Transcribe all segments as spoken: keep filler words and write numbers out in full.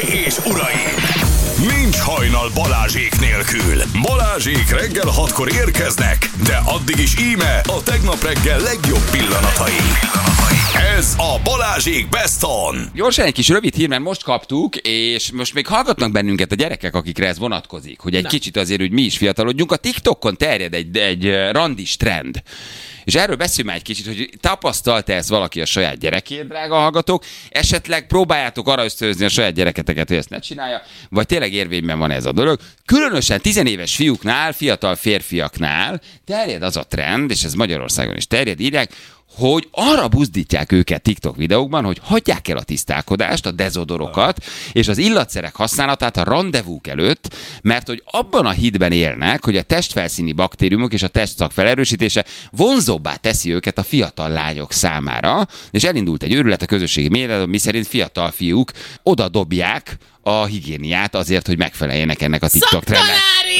és uraim! Nincs hajnal Balázsék nélkül. Balázsék reggel hatkor érkeznek, de addig is íme a tegnap reggel legjobb pillanatai. Ez a Balázsék Best On. Gyorsan egy kis rövid hír, mert most kaptuk, és most még hallgatnak bennünket a gyerekek, akikre ez vonatkozik, hogy egy Na. kicsit azért, hogy mi is fiatalodjunk. A TikTokon terjed egy, egy randis trend. És erről beszélj már egy kicsit, hogy tapasztalta ezt valaki a saját gyerekét, drága hallgatók, esetleg próbáljátok arra ösztönözni a saját gyereketeket, hogy ezt ne csinálja, vagy tényleg érvényben van ez a dolog. Különösen tizenéves fiúknál, fiatal férfiaknál terjed az a trend, és ez Magyarországon is terjed, írják, hogy arra buzdítják őket TikTok videókban, hogy hagyják el a tisztálkodást, a dezodorokat, és az illatszerek használatát a randevúk előtt, mert hogy abban a hitben élnek, hogy a testfelszíni baktériumok és a testszak felerősítése vonzóbbá teszi őket a fiatal lányok számára, és elindult egy őrület a közösségi médiában, miszerint fiatal fiúk oda dobják a higiéniát azért, hogy megfeleljenek ennek a TikTok trendnek.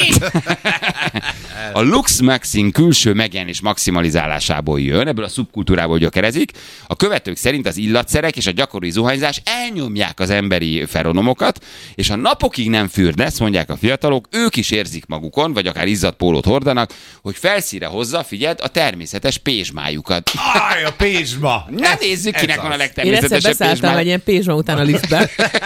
A Lux Maxing külső megjelenés maximalizálásából jön, ebből a szubkultúrából gyökerezik. A követők szerint az illatszerek és a gyakori zuhanyzás elnyomják az emberi feronomokat, és ha napokig nem fürdesz, mondják a fiatalok, ők is érzik magukon, vagy akár izzadt pólót hordanak, hogy felszíre hozza, figyeld, a természetes pézsmájukat. Áj, a pézsma! Na nézzük, kinek az. van a Én legtermészetesebb egyszer beszálltam pézsmája. egy ilyen pézsma után a liftbe.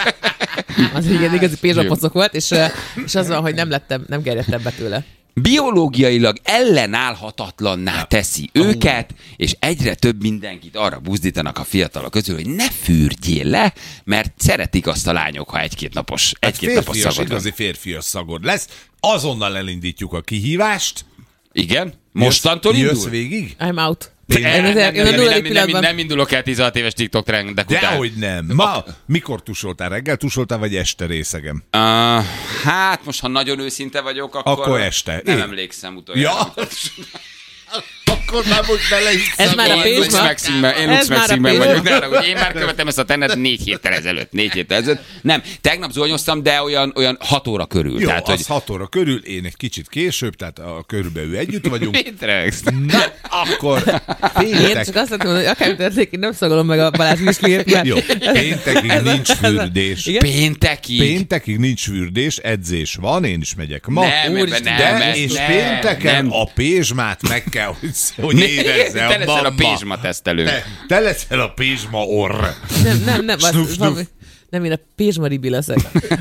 Az egy igazi pézsmapocok volt, és, és az van, hogy nem lettem, nem gerjedtem be tőle. Biológiailag ellenállhatatlanná teszi őket, és egyre több mindenkit arra buzdítanak a fiatalok közül, hogy ne fürdjél le, mert szeretik azt a lányok, ha egy-két napos, egy-két hát napos férfias, szagod van. igazi férfias szagod lesz. Azonnal elindítjuk a kihívást. Igen? Mostantól jössz, indul? jössz végig? I'm out. Én- Én, Nem, én, nem, én a nem, nulladik nem, nem, pillanatban... nem indulok el tizenhat éves TikTok trendek után. Dehogy nem. Ma, mikor tusoltál? Reggel tusoltál, vagy este részegem? Uh, hát most, ha nagyon őszinte vagyok, akkor, Akkor este. Nem Én- emlékszem utoljára. Ja. Akkor már most belehiszem. Ez már a Én pézsma? Lux Maxingben, én Ez Lux már a Maxingben pézsma? vagyok, de arra, hogy én már követem ezt a tendet négy héttel ezelőtt. Négy héttel ezelőtt. Nem, tegnap zuhanyoztam, de olyan, olyan hat óra körül. Jó, tehát, az hogy... hat óra körül, én egy kicsit később, tehát a körülbelül együtt vagyunk. Mit rögsz? Na, akkor Én péntek. csak azt mondom, hogy akár történik, én nem szagolom meg a Balázs Misliért, mert... Jó, péntekig Ez a- nincs ez a- fürdés. Igen? Péntekig? Péntekig nincs fürdés, edzés van, én is megyek ma. Nem, Úristen, nem, De nem, és nem, pénteken nem. a pézsmát meg kell, hogy, hogy érezze Te a leszel a mamba. pézsma tesztelő. Te, te leszel a pézsma orr. Nem, nem, nem, az, Snuf, snuf. valami, nem, én a pézsmaribi leszek.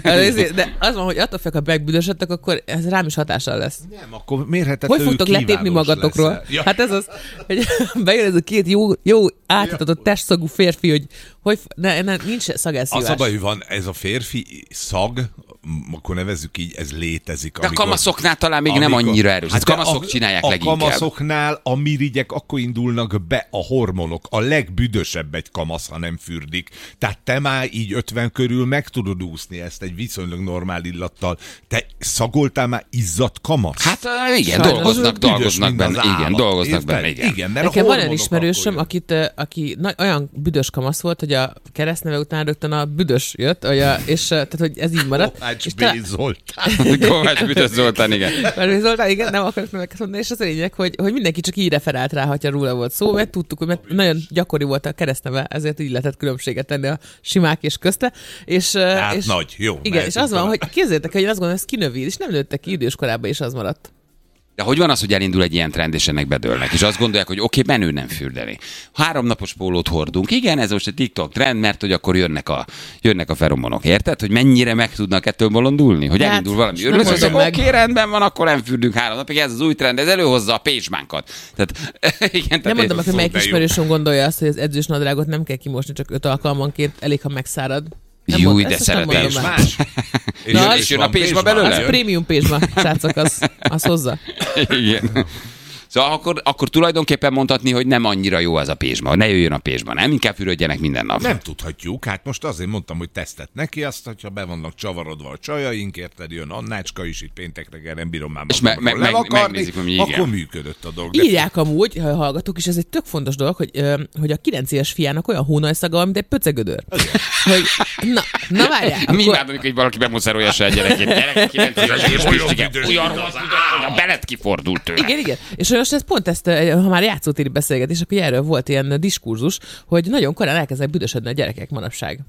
De az van, hogy attól fél, ha megbüdösödtek, akkor ez rám is hatással lesz. Nem, akkor mérhetetlenül Hogy fogtok letépni kívánós magatokról? leszel. Ja. Hát ez az, hogy bejön ez a két jó, jó átadatott testszagú férfi, hogy, hogy ne, ne, nincs szagelszívás. Az a baj, hogy van ez a férfi szag, m- akkor nevezzük így, ez létezik. De a kamaszoknál talán még nem annyira erős. Hát de kamaszok a, csinálják a leginkább. kamaszoknál a mirigyek akkor indulnak be a hormonok. A legbüdösebb egy kamasz, ha nem fürdik. Tehát te már így ötven körül meg tudod úszni ezt egy viszonylag normál illattal. Te szagoltál már izzadt kamasz? Hát uh, igen, Sajnos. dolgoznak, Az büdös, dolgoznak mint az benne. Igen, állat. dolgoznak Érted? benne, igen. Igen, mert a Nekem van olyan hormonok ismerősöm, akkor akit, ö, aki na, olyan büdös kamasz volt, hogy a keresztneve után rögtön a büdös jött, hogy a, és ö, tehát, hogy ez így maradt. Kovács és B. talán- Zoltán. Kovács Büdös Zoltán, igen. Mert Zoltán, igen, nem akarok neveket mondani, és az a lényeg, hogy, hogy mindenki csak így referált rá, hogyha róla volt szó, mert tudtuk, hogy mert nagyon gyakori volt a keresztneve, ezért így lehetett különbséget tenni a simák és közte. És, Hát és, nagy, jó. igen, és mehetünk az van, tovább. hogy képzeljétek, hogy én azt gondolom, hogy ez kinövéd, és nem nőttek ki idős korában, és az maradt. De hogy van az, hogy elindul egy ilyen trend, és ennek bedőlnek, és azt gondolják, hogy oké, okay, menő nem fürdeni. Három napos pólót hordunk. Igen, ez most egy TikTok trend, mert hogy akkor jönnek a, jönnek a feromonok. Érted? Hogy mennyire meg tudnak ettől bolondulni? Hogy Hát, elindul valami nem örülés, mondom hogy oké, meg. okay, rendben van, akkor nem fürdünk három napig. Ez az új trend, ez előhozza a pézsmánkat. Tehát, igen, tehát Nem mondom, ez- hogy melyik de jó. ismerősöm gondolja azt, hogy az edzős nadrágot nem kell kimosni, csak öt alkalmanként, elég, ha megszárad. Nem Júj, mond- de ezt most nem szeretem. mondom És már. más? És, Na, és és jön van a pézsma pézsma, belőle? Az jön? prémium pézsma, srácok, az, az hozza. Igen. Szóval akkor, akkor tulajdonképpen mondhatni, hogy nem annyira jó az a pézsma. Ne jöjjön a pézsma, nem? Inkább fürödjenek minden nap. Nem tudhatjuk, hát most azért mondtam, hogy tesztet neki, azt, hogyha be vannak csavarodva a csajaink, érted, jön Annácska is itt péntek reggel, nem bírom már És me- magamról me- meg- lelakarni, megnézik, hogy igen. akkor működött a dolog. De Írják amúgy, ha hallgatók, és ez egy tök fontos dolog, hogy, ö, hogy a kilenc éves fiának olyan hónajszaga van, mint egy pöcegödör. Hogy, na, na várjál, Mi akkor, imádom, hogy valaki bemoszerolja a saját gyerekét. Gyerek, kilenc éves, és Olyan igen, büdös, olyan mint rossz, az hogy a belet kifordult tőle. igen, igen. És most ez pont ezt, ö, ha már játszótéri beszélgetés, akkor erről volt ilyen diskurzus, hogy nagyon korán elkezdenek büdösödni a gyerekek manapság.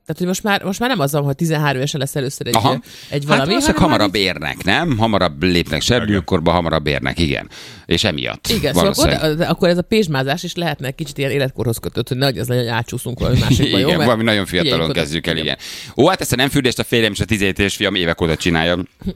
Tehát, hogy most már, most már nem az van, hogy tizenhárom évesen lesz először egy, Aha. egy valami. Hát hamarabb így... érnek, nem? Hamarabb lépnek serdülőkorba, hamarabb érnek, igen. És emiatt. Igen, szóval akkor, de, akkor ez a pézsmázás is lehetne kicsit ilyen életkorhoz kötött, hogy nehogy az legyen, hogy átcsúszunk valami másikba, jó? Igen, Mert valami nagyon fiatalon kezdjük el, igen. Ó, hát ezt a nem fürdést a férjem és a tizenhét éves fiam évek óta csinálja.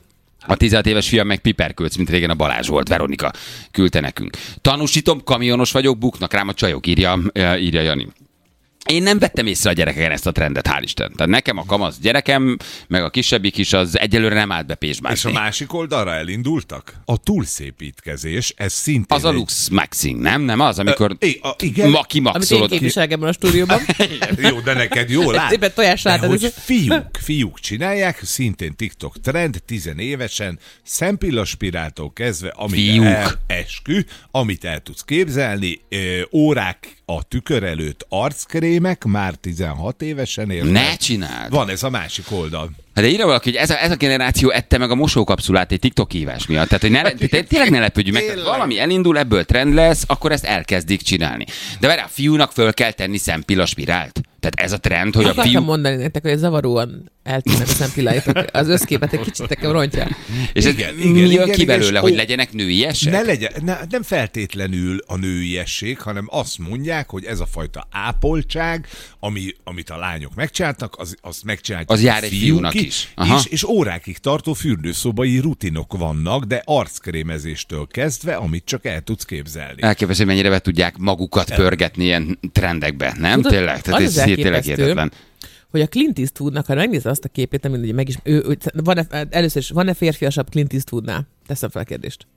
A tizenhat éves fiam meg piperkölc, mint régen a Balázs volt, Veronika küldte nekünk. Tanúsítom, kamionos vagyok, buknak rám a csajok, írja, írja Jani. Én nem vettem észre a gyerekeken ezt a trendet, hál' Isten. Tehát nekem a kamasz gyerekem, meg a kisebbik is, az egyelőre nem állt be pézsmázni. És a másik oldalra elindultak? A túlszépítkezés, ez szintén... Az a lux maxing, nem? Nem az, amikor Ö, a, igen. ma kimaxolod. Amit én képviselek ebben a stúdióban. Jó, de neked jó lát. Éppen tojás De látod. hogy fiúk, fiúk csinálják, szintén TikTok trend, tizenévesen, szempillaspiráltól kezdve, amit Fiúk. el, eskü, amit el tudsz képzelni, ö, órák a tükör előtt arckrémek, már tizenhat évesen érnek. Ne csináld! Van ez a másik oldal. Hát de írja valaki, hogy ez a, ez a generáció ette meg a mosókapszulát egy TikTok hívás miatt. Tehát, hogy ne, tehát tényleg ne lepődjünk meg. Tehát valami elindul, ebből trend lesz, akkor ezt elkezdik csinálni. De várj, a fiúnak föl kell tenni szempillaspirált. Tehát ez a trend, hogy Akartam a fiú... mondani nektek, hogy zavaróan eltűnnek a szempilláitok. Az összképet egy kicsit nekem rontja. És ez Igen, mi igen, jön igen, ki igen, belőle, és hogy ó, legyenek nőiesek? Ne legyen, ne, nem feltétlenül a nőiesség, hanem azt mondják, hogy ez a fajta ápoltság, ami, amit a lányok megcsináltak, az, azt megcsinálják Az jár egy fiúk fiúnak is. Aha. És, és órákig tartó fürdőszobai rutinok vannak, de arckrémezéstől kezdve, amit csak el tudsz képzelni. Elképesztő, hogy mennyire be tudják magukat pörgetni ilyen trendekbe, nem? Tudod, Tényleg? Tehát az ez az tényleg elképesztő, hihetetlen. hogy a Clint Eastwoodnak, ha megnézed azt a képét, nem mindegy, meg is, ő, ő, van-e, először is, van-e férfiasabb Clint Eastwoodnál? Teszem fel a kérdést.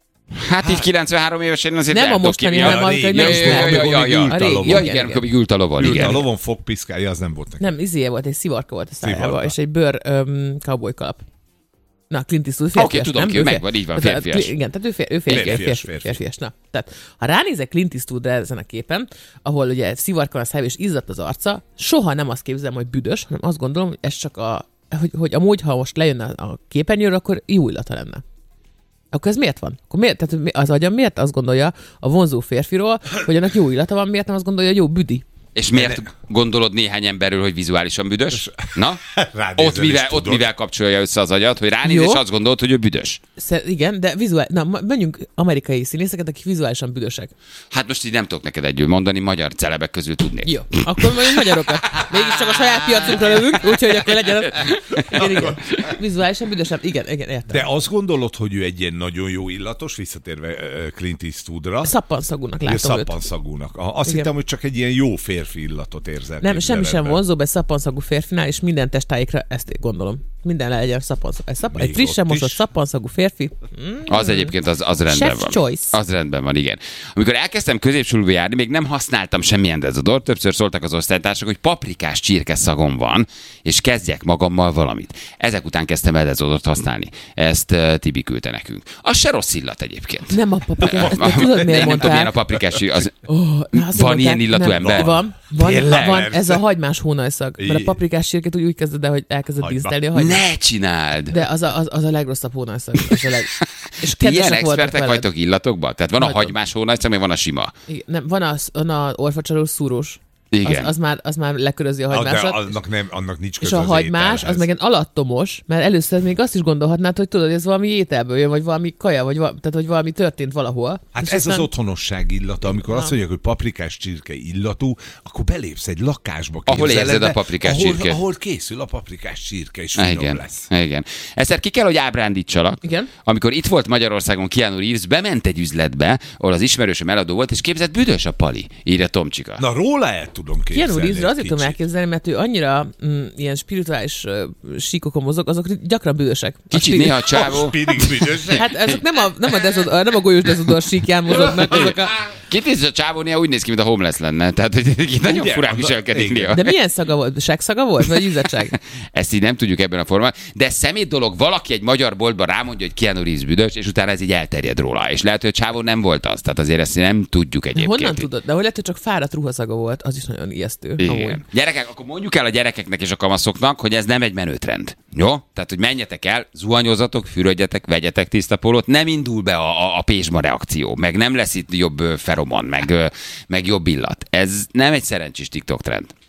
Hát így kilencvenhárom évesen azért Nem a lehet mostani, ki- hanem Ja, a- régi, hogy ja, nem ja, ismerem. ja, ja, ja. Ült a régi. lovon. Ja, Igen, igen, igen. amikor ült a lovon, Ült a igen. lovon fogpiszkálja, az nem volt neki. Nem, izéje volt, egy szivarka volt a szájába, Szivarka. és egy bőr um, cowboy kalap. Na, Clint Eastwood Oké, férfias, tudom nem? ki, Ő megvan, így van, tehát, férfias. Igen, tehát ő fér, ő férfias, Férfias, férfias, férfi. férfias. Na, tehát ha ránézek Clint Eastwoodra ezen a képen, ahol ugye szivarka van a szájába és izzadt az arca, soha nem azt képzelem, hogy büdös, hanem azt gondolom, hogy ez csak a, hogy, hogy amúgy, ha most lejönne a képernyőről, akkor jó illata lenne. Akkor ez miért van? Akkor miért, tehát az agyam miért azt gondolja a vonzó férfiról, hogy annak jó illata van, miért nem azt gondolja, hogy jó büdi? És miért gondolod néhány emberről, hogy vizuálisan büdös? Na? Ránézel Ott mivel, és ott tudod. mivel kapcsolja össze az agyat, hogy ránéz, Jó. és azt gondolod, hogy ő büdös. Szer- igen, de vizuál... Na, ma- menjünk amerikai színészeket, akik vizuálisan büdösek. Hát most így nem tudok neked együl mondani, magyar celebek közül tudnék. Jó, akkor mondjuk magyarokat. Mégiscsak a saját piacunkra lövünk, úgyhogy akkor legyen... Igen, igen. Vizuálisan büdösebb. Igen, igen, értem. De azt gondolod, hogy ő egy ilyen nagyon jó illatos, visszatérve ö, Clint Eastwoodra, Szappanszagúnak ő látom őt. szappanszagúnak. Aha, Azt Igen. hittem, hogy csak egy ilyen jó férfi illatot érzel. Nem, semmi sem ebben. vonzó, be szappanszagú férfinál, és minden testáikra ezt gondolom. Minden legyen szappanszagú. Egy, szap... Még egy frissen ott mosott is. szappanszagú férfi. Az egyébként az, az rendben Chef's van. choice. Az rendben van, igen. Amikor elkezdtem középsúlyba járni, még nem használtam semmilyen dezodort, többször szóltak az osztálytársak, hogy paprikás csirke szagom van, és kezdjek magammal valamit. Ezek után kezdtem el dezodort használni. Ezt uh, Tibi küldte nekünk. Az se rossz illat egyébként. Nem a paprikás. De tudod, Én miért nem tudom, milyen a mondták? paprikás csirke. Az... Oh, na, azt Van mondták, ilyen illatú nem, ember? Van, van, Tényleg? van, ez a hagymás hónajszag. Mert a I- paprikás csirkét úgy, úgy kezded el, hogy elkezded Hagyma. dísztelni a hagymát. Ne csináld! De az a, az, az a legrosszabb hónajszag. Az a leg... És Ti ilyen kedvesek voltak expertek veled. vagytok illatokban? Tehát van a Nagyon. hagymás hónajszag, meg van a sima. Igen, nem, van a, van a orfacsalós szúrós. Igen. Az, az, már, az már lekörözi a Ah, de hagymásat. annak, nem, annak nincs És köze a az hagymás, ételhez. az meg egy alattomos, mert először még azt is gondolhatnád, hogy tudod, hogy ez valami ételből jön, vagy valami kaja, vagy, val- tehát, hogy valami történt valahol. Hát És ez aztán- az otthonosság illata, amikor azt mondják, hogy paprikás csirke illatú, akkor belépsz egy lakásba. Ahol képzeled érzed el, a paprikás ahol, csirkét. Ahol készül a paprikás csirke, és finom Igen, lesz. igen. Ezt ki kell, hogy ábrándítsalak. Igen. Amikor itt volt Magyarországon Keanu Reeves, bement egy üzletbe, ahol az ismerősöm eladó volt, és képzett, büdös a pali, írja Tomcsika. Na róla el tudom képzelni. Keanu Reevesre egy azért tudom kicsit. elképzelni, mert ő annyira mm, ilyen spirituális uh, síkokon mozog, azok gyakran büdösek. A Kicsit spiri- néha a csávó. Spirig büdös. Hát ezek nem a, nem a, dezodor, nem a golyós dezodor síkján mozognak, azok a... Kit a csávó néha úgy néz ki, mint a homeless lenne. Tehát, hogy nagyon Ugye? furán Az a- viselkedik igen. néha. De milyen szaga volt? Segszaga volt? Vagy izzadság? Ezt így nem tudjuk ebben a formában. De szemét dolog, valaki egy magyar boltban rámondja, hogy Keanu Reeves büdös, és utána ez így elterjed róla. És lehet, hogy a csávó nem volt az. Tehát azért ezt nem tudjuk De egyébként. honnan tudod? De hogy lehet, hogy csak fáradt ruhaszaga volt, az is nagyon ijesztő. Igen. amúgy. Gyerekek, akkor mondjuk el a gyerekeknek és a kamaszoknak, hogy ez nem egy menőtrend. Jó? Tehát, hogy menjetek el, zuhanyozatok, fürödjetek, vegyetek tiszta pólót, nem indul be a, a, a pézsma reakció, meg nem lesz itt jobb ö, feromon, meg, ö, meg jobb illat. Ez nem egy szerencsés TikTok trend. Jó?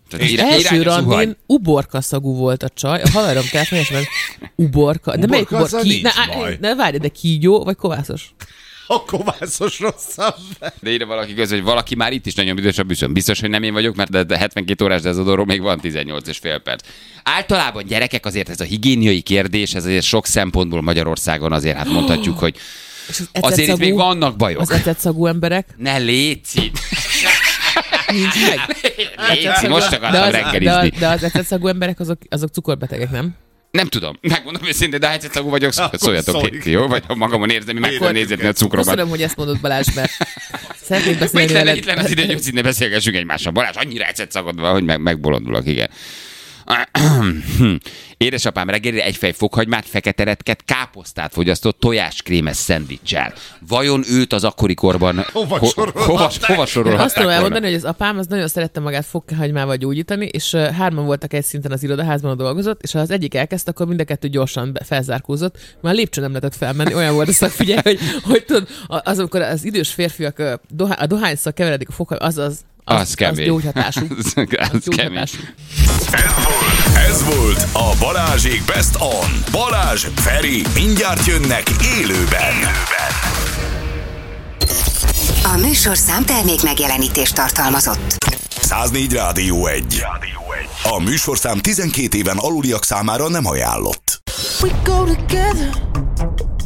És első randin uborka szagú volt a csaj. A haverom telefonjában uborka. De melyik uborka? Ki... Ne, ne várj, de kígyó vagy kovászos? A kovászos rosszabb. De ide valaki közül, hogy valaki már itt is nagyon büdös a büszön. Biztos, hogy nem én vagyok, mert de hetvenkét órás dezodorról még van tizennyolc és fél perc. Általában gyerekek azért ez a higiéniai kérdés, ez azért sok szempontból Magyarországon azért hát mondhatjuk, hogy azért itt még vannak bajok. Az etetszagú emberek? Ne léci! Nincs meg. Léci, most akartam reggelizni. De, de az etetszagú emberek azok, azok cukorbetegek, nem? Nem tudom, megmondom őszintén, de ha egyszerűen vagyok, szóljatok ki, jó? Vagy ha magamon érzem, hogy meg fogom nézni a cukromat. Köszönöm, hogy ezt mondod, Balázs, mert szeretnék beszélni veled. veled. Itt lenne az idő, hogy szinte beszélgessünk egymással. Balázs, annyira egyszer szagodva, hogy meg, megbolondulok, igen. Édesapám reggelire egy fej fokhagymát, fekete retket, káposztát fogyasztott tojáskrémes szendvicsel. Vajon őt az akkori korban hova sorolhatták? Azt tudom elmondani, hogy az apám az nagyon szerette magát fokhagymával gyógyítani, és hárman voltak egy szinten az irodaházban, a dolgozott, és ha az egyik elkezdte, akkor mind a kettő gyorsan felzárkózott, már a lépcső nem lehetett felmenni, olyan volt a szakfigyelj, hogy, hogy tudod, az, amikor az idős férfiak a dohányszal keveredik a fokhagyma, az az Az, az, az gyógyhatású. az, az gyógyhatású. Ez volt, ez volt a Balázsék Best On. Balázs, Feri, mindjárt jönnek élőben. élőben. A műsorszám termék megjelenítést tartalmazott. száznégy Rádió egy. A műsorszám tizenkét éven aluliak számára nem ajánlott. We go together.